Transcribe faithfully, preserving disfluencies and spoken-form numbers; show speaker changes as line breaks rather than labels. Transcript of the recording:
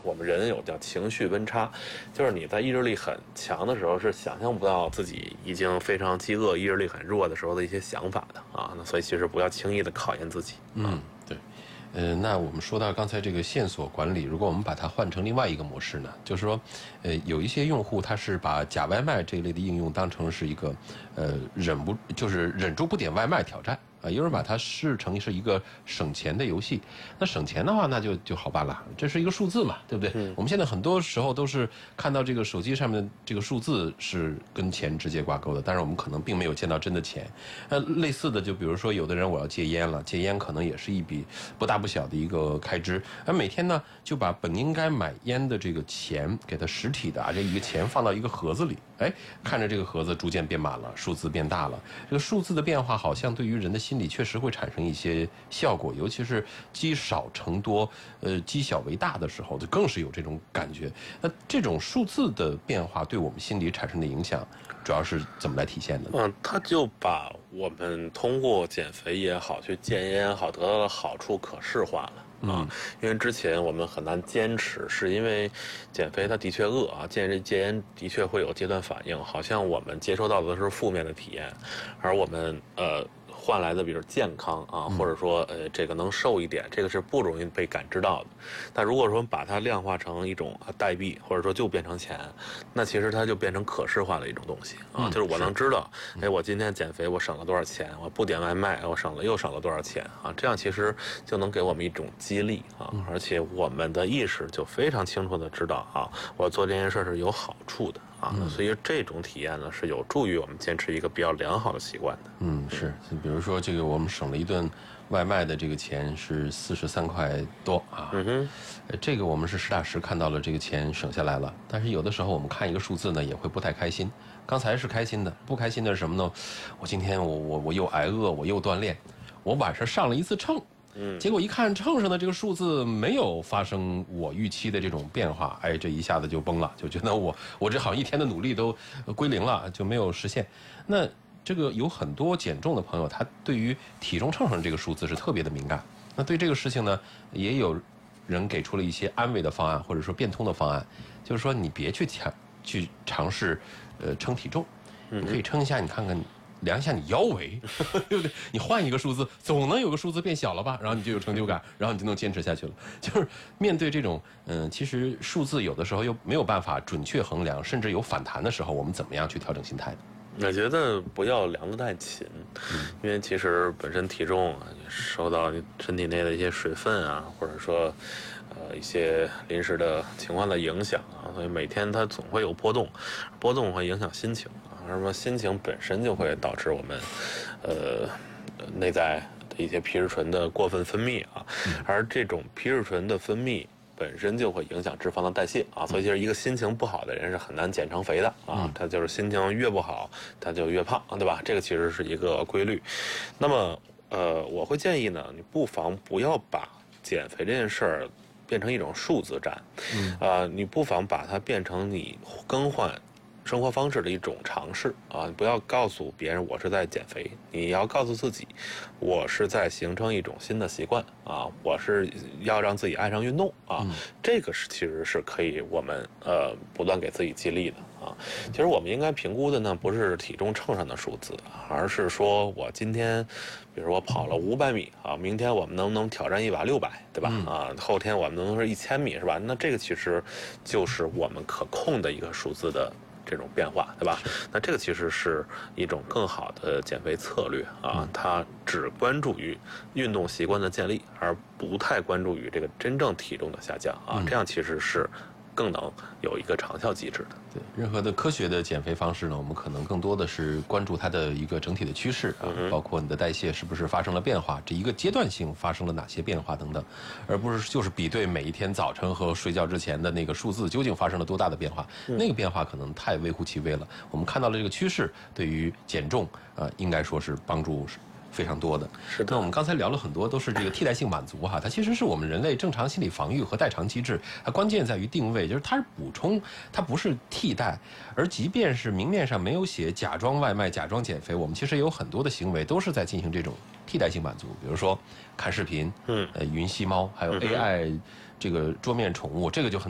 我们人有叫情绪温差，就是你在意志力很强的时候是想象不到自己已经非常饥饿、意志力很弱的时候的一些想法的啊。那所以其实不要轻易的考验自己。
嗯，对。呃，那我们说到刚才这个线索管理，如果我们把它换成另外一个模式呢，就是说，呃，有一些用户他是把假外卖这一类的应用当成是一个，呃，忍不就是忍住不点外卖挑战。啊，有人把它视成是一个省钱的游戏，那省钱的话，那就就好办了，这是一个数字嘛，对不对？嗯、我们现在很多时候都是看到这个手机上面的这个数字是跟钱直接挂钩的，但是我们可能并没有见到真的钱。呃，类似的，就比如说有的人我要戒烟了，戒烟可能也是一笔不大不小的一个开支，而每天呢就把本应该买烟的这个钱给它实体的啊，这一个钱放到一个盒子里，哎，看着这个盒子逐渐变满了，数字变大了，这个数字的变化好像对于人的心理确实会产生一些效果，尤其是积少成多，呃，积小为大的时候，就更是有这种感觉。那这种数字的变化对我们心理产生的影响，主要是怎么来体现的呢？
嗯，他就把我们通过减肥也好，去戒烟也好，得到的好处可视化了。啊，因为之前我们很难坚持，是因为减肥它的确饿啊，戒戒烟的确会有阶段反应，好像我们接收到的是负面的体验，而我们呃换来的比如健康啊，或者说呃这个能瘦一点，这个是不容易被感知到的。但如果说把它量化成一种代币，或者说就变成钱，那其实它就变成可视化的一种东西啊，
嗯、
就是我能知道，哎，我今天减肥我省了多少钱，我不点外卖我省了又省了多少钱啊，这样其实就能给我们一种激励啊，而且我们的意识就非常清楚的知道啊，我做这件事是有好处的啊，所以这种体验呢是有助于我们坚持一个比较良好的习惯的。
嗯，是，比如说这个我们省了一顿外卖的这个钱是四十三块多啊，
嗯哼，
这个我们是实打实看到了这个钱省下来了，但是有的时候我们看一个数字呢也会不太开心。刚才是开心的，不开心的是什么呢？我今天我我我又挨饿，我又锻炼，我晚上上了一次秤。嗯，结果一看秤上的这个数字没有发生我预期的这种变化，哎，这一下子就崩了，就觉得我我这好像一天的努力都归零了，就没有实现。那这个有很多减重的朋友，他对于体重秤上这个数字是特别的敏感。那对这个事情呢，也有人给出了一些安慰的方案，或者说变通的方案，就是说你别去尝去尝试呃称体重，你可以称一下，你看看。量一下你腰围，对不对？你换一个数字，总能有个数字变小了吧？然后你就有成就感，然后你就能坚持下去了。就是面对这种，嗯，其实数字有的时候又没有办法准确衡量，甚至有反弹的时候，我们怎么样去调整心态呢？
我觉得不要量得太勤，因为其实本身体重啊，受到身体内的一些水分啊，或者说呃一些临时的情况的影响啊，所以每天它总会有波动，波动会影响心情啊，而说心情本身就会导致我们呃内在的一些皮质醇的过分分泌啊，而这种皮质醇的分泌本身就会影响脂肪的代谢啊，所以就是一个心情不好的人是很难减成肥的啊，他就是心情越不好，他就越胖，对吧？这个其实是一个规律。那么，呃，我会建议呢，你不妨不要把减肥这件事儿变成一种数字战，嗯，呃，你不妨把它变成你更换生活方式的一种尝试啊！不要告诉别人我是在减肥，你要告诉自己，我是在形成一种新的习惯啊！我是要让自己爱上运动啊！嗯、这个是其实是可以我们呃不断给自己激励的啊！其实我们应该评估的呢，不是体重秤上的数字，而是说我今天，比如我跑了五百米啊，明天我们能不能挑战一把六百，对吧？嗯、啊，后天我们能不能是一千米，是吧？那这个其实就是我们可控的一个数字的这种变化，对吧？那这个其实是一种更好的减肥策略啊，它只关注于运动习惯的建立，而不太关注于这个真正体重的下降啊，这样其实是更能有一个长效机制的。
对，任何的科学的减肥方式呢，我们可能更多的是关注它的一个整体的趋势啊，嗯、包括你的代谢是不是发生了变化，这一个阶段性发生了哪些变化等等，而不是就是比对每一天早晨和睡觉之前的那个数字究竟发生了多大的变化，嗯、那个变化可能太微乎其微了。我们看到了这个趋势，对于减重啊、呃，应该说是帮助非常多的。
是的。
那我们刚才聊了很多，都是这个替代性满足哈，它其实是我们人类正常心理防御和代偿机制。它关键在于定位，就是它是补充，它不是替代。而即便是明面上没有写假装外卖、假装减肥，我们其实有很多的行为都是在进行这种替代性满足。比如说看视频，嗯，呃，云吸猫，还有 A I 这个桌面宠物，这个就很